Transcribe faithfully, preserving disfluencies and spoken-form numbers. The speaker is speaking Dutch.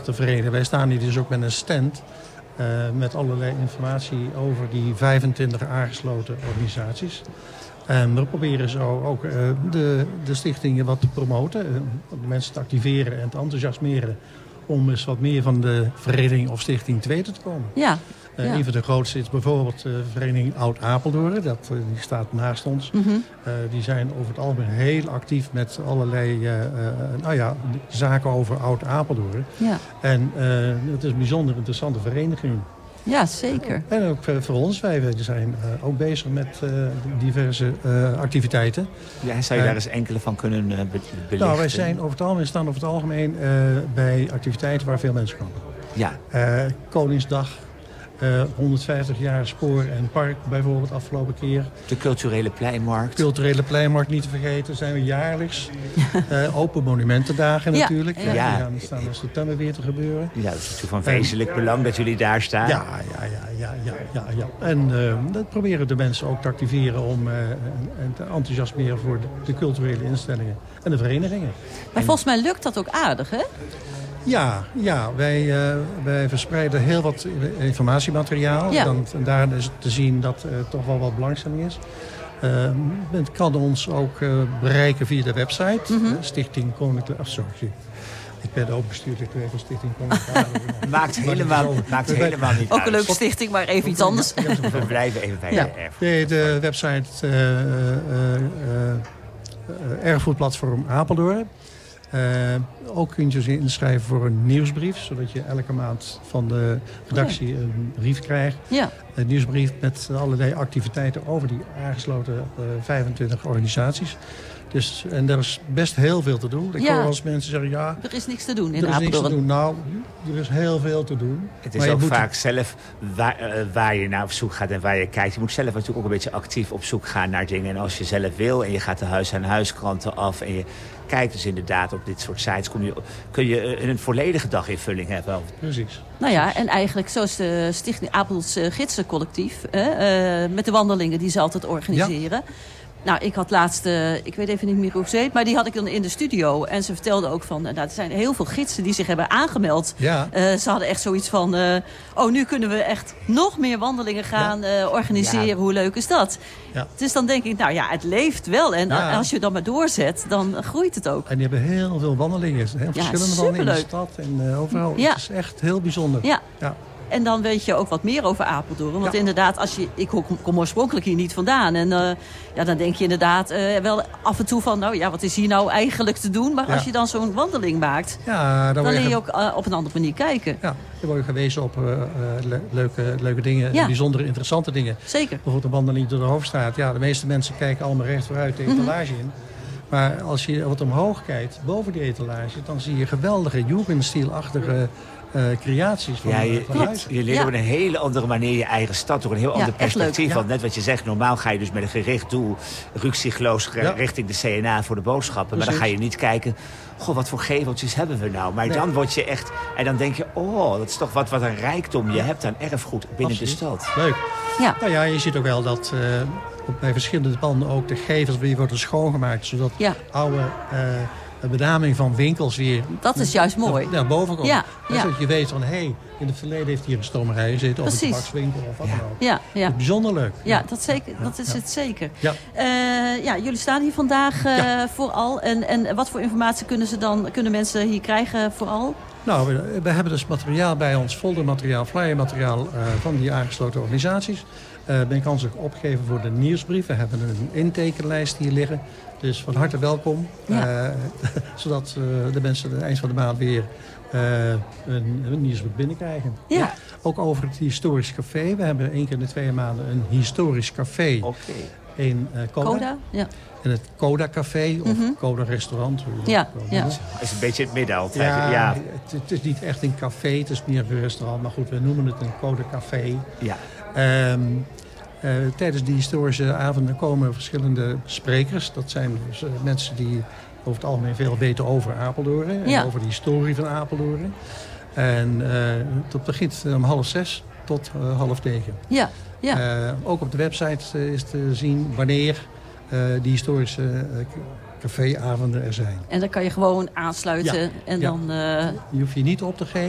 te verenigen. Wij staan hier dus ook met een stand uh, met allerlei informatie over die vijfentwintig aangesloten organisaties. En we proberen zo ook uh, de, de stichtingen wat te promoten, uh, de mensen te activeren en te enthousiasmeren om eens wat meer van de vereniging of stichting te weten te komen. Ja. Uh, ja. Een van de grootste is bijvoorbeeld de vereniging Oud-Apeldoorn. Dat, uh, die staat naast ons. Mm-hmm. Uh, die zijn over het algemeen heel actief met allerlei uh, uh, nou ja, zaken over Oud-Apeldoorn. Ja. En uh, het is een bijzonder interessante vereniging. Ja, zeker. En ook voor ons, wij zijn uh, ook bezig met uh, diverse uh, activiteiten. Ja, zou je daar eens enkele van kunnen uh, be- belichten? Nou, wij zijn over het algemeen, staan over het algemeen uh, bij activiteiten waar veel mensen komen. Ja. Uh, Koningsdag, uh, honderdvijftig jaar spoor en park bijvoorbeeld afgelopen keer. De culturele pleinmarkt. Culturele pleinmarkt niet te vergeten, zijn we jaarlijks. Uh, open monumentendagen ja. natuurlijk. Ja. Ja. Die gaan staan in september weer te gebeuren. Ja, dat is natuurlijk van wezenlijk en, belang dat jullie daar staan. Ja, ja, ja, ja, ja, ja, ja. En uh, dat proberen de mensen ook te activeren om uh, en te enthousiasmeren voor de, de culturele instellingen en de verenigingen. Maar en, volgens mij lukt dat ook aardig, hè? Ja, ja wij, uh, wij verspreiden heel wat informatiemateriaal. Ja. Dan, en daar is te zien dat er toch wel wat belangstelling is. Uh, men kan ons ook uh, bereiken via de website. Mm-hmm. uh, Stichting Koninklijke... Oh, sorry. Ik ben ook bestuurlijk geweest van Stichting Koninklijke... maakt helemaal, maakt helemaal niet ook uit. een leuke stichting, maar even iets anders. We blijven even bij ja. de erfgoed. Nee, de website uh, uh, uh, uh, Erfgoedplatform Apeldoorn. Uh, ook kun je je inschrijven voor een nieuwsbrief, zodat je elke maand van de redactie okay. een brief krijgt. Ja. Een nieuwsbrief met allerlei activiteiten over die aangesloten uh, vijfentwintig organisaties. Dus, en er is best heel veel te doen. Ik ja. hoor als mensen zeggen, ja... Er is niks te doen in er is Apeldoorn. Niks te doen. Nou, er is heel veel te doen. Het is ook vaak zelf waar, uh, waar je naar op zoek gaat en waar je kijkt. Je moet zelf natuurlijk ook een beetje actief op zoek gaan naar dingen. En als je zelf wil en je gaat de huis-aan-huiskranten af... en je kijkt dus inderdaad op dit soort sites... Kom je, kun je een volledige daginvulling hebben. Precies. Nou ja, en eigenlijk zoals de Stichting Apeldoornse Gidsencollectief... Eh, uh, met de wandelingen die ze altijd organiseren... Ja. Nou, ik had laatst, uh, ik weet even niet meer hoe ze heet... maar die had ik dan in de studio. En ze vertelde ook van, nou, er zijn heel veel gidsen die zich hebben aangemeld. Ja. Uh, ze hadden echt zoiets van... Uh, oh, nu kunnen we echt nog meer wandelingen gaan ja. uh, organiseren. Ja. Hoe leuk is dat? Ja. Dus dan denk ik, nou ja, het leeft wel. En ja. als je dan maar doorzet, dan groeit het ook. En die hebben heel veel wandelingen. Heel ja, verschillende wandelingen in de stad en uh, overal. Ja. Het is echt heel bijzonder. Ja. ja. En dan weet je ook wat meer over Apeldoorn. Want ja. inderdaad, als je, ik kom oorspronkelijk hier niet vandaan. En uh, ja, dan denk je inderdaad uh, wel af en toe van... nou ja, wat is hier nou eigenlijk te doen? Maar ja. als je dan zo'n wandeling maakt... Ja, dan, dan leer je ge... ook uh, op een andere manier kijken. Ja, dan word je gewezen op uh, le- leuke, leuke dingen. Ja. Bijzondere, interessante dingen. Zeker. Bijvoorbeeld een wandeling door de Hoofdstraat. Ja, de meeste mensen kijken allemaal recht vooruit de etalage mm-hmm. in. Maar als je wat omhoog kijkt, boven die etalage... dan zie je geweldige Jugendstil-achtige... Uh, creaties van, ja, je, van je, je leert ja. op een hele andere manier je eigen stad, door een heel ja, ander perspectief. Ja. Want net wat je zegt, normaal ga je dus met een gericht doel ruksigloos ja. richting de C N A voor de boodschappen. Precies. Maar dan ga je niet kijken, goh, wat voor geveltjes hebben we nou? Maar nee. dan word je echt, en dan denk je, oh, dat is toch wat, wat een rijkdom je ja. hebt aan erfgoed binnen Absoluut. de stad. Leuk. Ja. Nou ja, je ziet ook wel dat uh, bij verschillende panden ook de gevels weer worden schoongemaakt, zodat ja. oude... Uh, de benaming van winkels weer... Dat is juist mooi. Naar boven komt. Ja, ja. Zodat je weet van, hé, hey, in het verleden heeft hier een stomerij gezeten... Precies. Of een tabakswinkel of wat dan ook. Ja, ja. Dat is bijzonder leuk. Ja, ja. Dat, zeker, dat is ja. het zeker. Ja. Uh, ja, jullie staan hier vandaag uh, ja. vooral. En, en wat voor informatie kunnen, ze dan, kunnen mensen hier krijgen vooral? Nou, we, we hebben dus materiaal bij ons, foldermateriaal, flyermateriaal uh, van die aangesloten organisaties. Uh, ben ik ons ook opgegeven voor de nieuwsbrief. We hebben een intekenlijst hier liggen. Dus van harte welkom. Ja. Uh, zodat uh, de mensen aan het eind van de maand weer uh, een, een nieuwsbrief binnenkrijgen. Ja. Ja. Ook over het historisch café. We hebben één keer in de twee maanden een historisch café okay. in uh, Coda. Coda? Ja. In het Coda Café of mm-hmm. Coda Restaurant. Ja, ja. Het is een beetje het midden altijd. Ja, ja. Het, het is niet echt een café, het is meer een restaurant. Maar goed, we noemen het een Coda Café. Ja. Um, uh, tijdens die historische avonden komen verschillende sprekers. Dat zijn dus, uh, mensen die over het algemeen veel weten over Apeldoorn. En ja. over de historie van Apeldoorn. En uh, dat begint om half zes tot uh, half negen. Ja. Ja. Uh, ook op de website uh, is te zien wanneer uh, die historische uh, caféavonden er zijn. En dan kan je gewoon aansluiten ja. en ja. dan... Uh... Je hoeft je niet op te geven.